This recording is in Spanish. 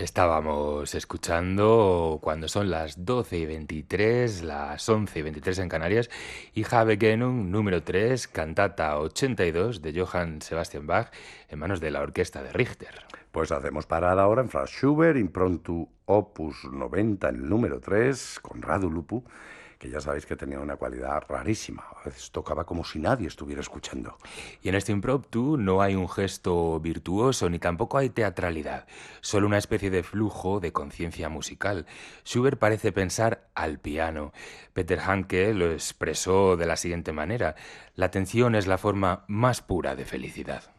Estábamos escuchando cuando son las 12:23, las 11:23 en Canarias, y Habe Genung número 3, cantata 82 de Johann Sebastian Bach, en manos de la orquesta de Richter. Pues hacemos parada ahora en Franz Schubert, Impromptu Opus 90, el número 3, con Radu Lupu, que ya sabéis que tenía una cualidad rarísima. A veces tocaba como si nadie estuviera escuchando. Y en este impromptu no hay un gesto virtuoso ni tampoco hay teatralidad, solo una especie de flujo de conciencia musical. Schubert parece pensar al piano. Peter Handke lo expresó de la siguiente manera: la atención es la forma más pura de felicidad.